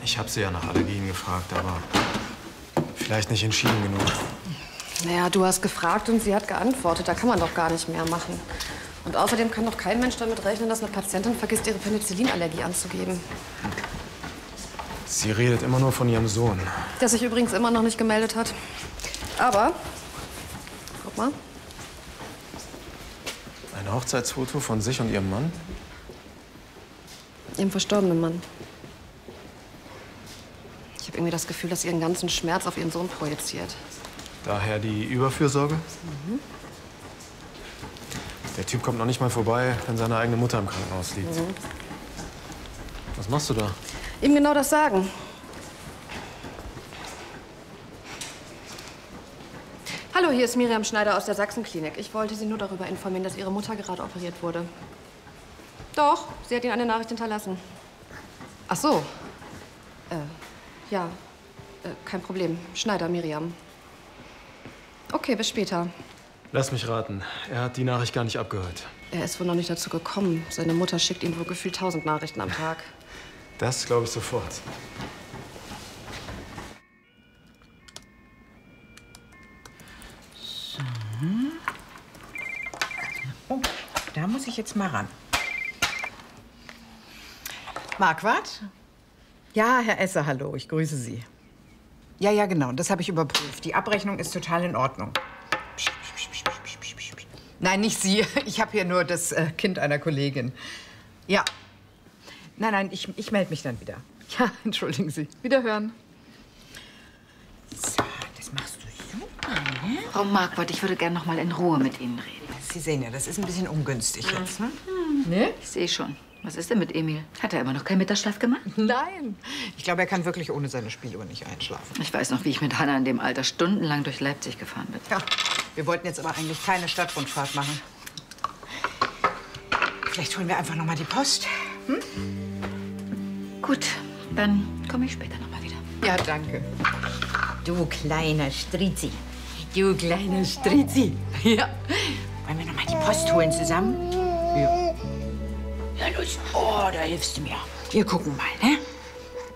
Ich habe sie ja nach Allergien gefragt, aber vielleicht nicht entschieden genug. Naja, du hast gefragt und sie hat geantwortet. Da kann man doch gar nicht mehr machen. Und außerdem kann doch kein Mensch damit rechnen, dass eine Patientin vergisst, ihre Penicillinallergie anzugeben. Sie redet immer nur von ihrem Sohn. Der sich übrigens immer noch nicht gemeldet hat. Aber, guck mal. Ein Hochzeitsfoto von sich und ihrem Mann? Ihrem verstorbenen Mann. Ich habe irgendwie das Gefühl, dass sie ihren ganzen Schmerz auf ihren Sohn projiziert. Daher die Überfürsorge? Mhm. Der Typ kommt noch nicht mal vorbei, wenn seine eigene Mutter im Krankenhaus liegt. Mhm. Was machst du da? Ihm genau das sagen. Hallo, hier ist Miriam Schneider aus der Sachsenklinik. Ich wollte Sie nur darüber informieren, dass Ihre Mutter gerade operiert wurde. Doch, sie hat Ihnen eine Nachricht hinterlassen. Ach so. Ja, kein Problem. Schneider, Miriam. Okay, bis später. Lass mich raten. Er hat die Nachricht gar nicht abgehört. Er ist wohl noch nicht dazu gekommen. Seine Mutter schickt ihm wohl gefühlt 1000 Nachrichten am Tag. Das glaube ich sofort. So. Oh, da muss ich jetzt mal ran. Marquardt? Ja, Herr Esser, hallo, ich grüße Sie. Ja, ja, genau, das habe ich überprüft. Die Abrechnung ist total in Ordnung. Psst, psst, psst, psst, psst, psst, psst. Nein, nicht Sie. Ich habe hier nur das Kind einer Kollegin. Ja. Nein, nein, ich melde mich dann wieder. Ja, entschuldigen Sie. Wiederhören. So, das machst du super, ne? Frau Marquardt, ich würde gerne noch mal in Ruhe mit Ihnen reden. Sie sehen ja, das ist ein bisschen ungünstig jetzt, ne? Ne? Ich sehe schon. Was ist denn mit Emil? Hat er immer noch keinen Mittagsschlaf gemacht? Nein. Ich glaube, er kann wirklich ohne seine Spieluhr nicht einschlafen. Ich weiß noch, wie ich mit Hanna in dem Alter stundenlang durch Leipzig gefahren bin. Ja, wir wollten jetzt aber eigentlich keine Stadtrundfahrt machen. Vielleicht holen wir einfach noch mal die Post. Hm? Gut, dann komme ich später noch mal wieder. Ja, danke. Du kleiner Strizi. Du kleiner Strizi. Ja. Wollen wir noch mal die Post holen zusammen? Ja. Ja, los. Oh, da hilfst du mir. Wir gucken mal, ne?